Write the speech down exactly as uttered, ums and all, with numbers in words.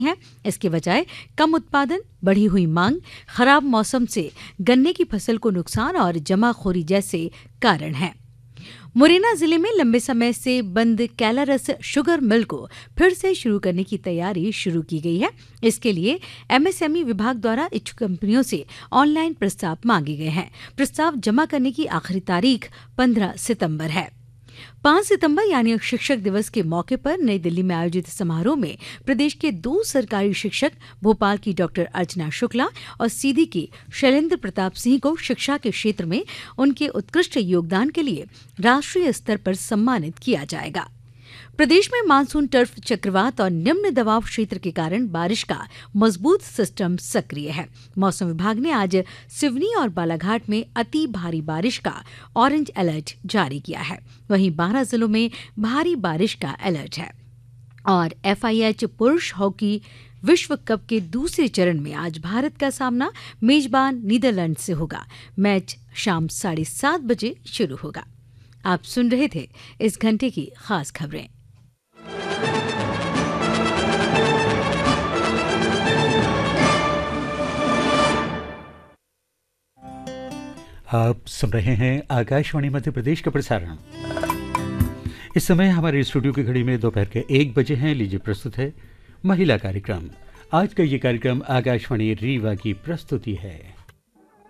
है। इसके बजाय कम उत्पादन, बढ़ी हुई मांग, खराब मौसम से गन्ने की फसल को नुकसान और जमाखोरी जैसे कारण हैं। मुरैना जिले में लंबे समय से बंद कैलारस शुगर मिल को फिर से शुरू करने की तैयारी शुरू की गई है। इसके लिए एमएसएमई विभाग द्वारा इच्छुक कंपनियों से ऑनलाइन प्रस्ताव मांगे गए हैं। प्रस्ताव जमा करने की आखिरी तारीख पंद्रह सितंबर है। पांच सितंबर यानी शिक्षक दिवस के मौके पर नई दिल्ली में आयोजित समारोह में प्रदेश के दो सरकारी शिक्षक, भोपाल की डॉक्टर अर्चना शुक्ला और सीधी की शैलेंद्र प्रताप सिंह को शिक्षा के क्षेत्र में उनके उत्कृष्ट योगदान के लिए राष्ट्रीय स्तर पर सम्मानित किया जाएगा। प्रदेश में मानसून टर्फ चक्रवात और निम्न दबाव क्षेत्र के कारण बारिश का मजबूत सिस्टम सक्रिय है। मौसम विभाग ने आज सिवनी और बालाघाट में अति भारी बारिश का ऑरेंज अलर्ट जारी किया है। वहीं बारह जिलों में भारी बारिश का अलर्ट है। और एफआईएच पुरुष हॉकी विश्व कप के दूसरे चरण में आज भारत का सामना मेजबान नीदरलैंड से होगा। मैच शाम साढ़े सात बजे शुरू होगा। आप सुन रहे थे इस घंटे की खास खबरें। आप सुन रहे हैं आकाशवाणी मध्य प्रदेश का प्रसारण। इस समय हमारे स्टूडियो की घड़ी में दोपहर के एक बजे हैं। लीजिए प्रस्तुत है महिला कार्यक्रम। आज का ये कार्यक्रम आकाशवाणी रीवा की प्रस्तुति है।